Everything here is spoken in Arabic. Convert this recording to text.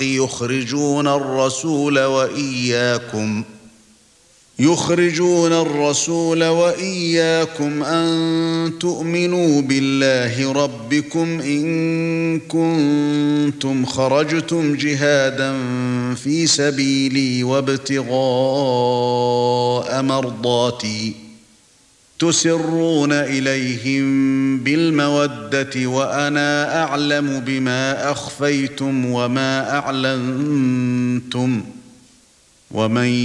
يخرجون الرسول وإياكم أن تؤمنوا بالله ربكم إن كنتم خرجتم جهادا في سبيلي وابتغاء مرضاتي تسرون إليهم بالمودة وأنا أعلم بما أخفيتم وما أعلنتم ومن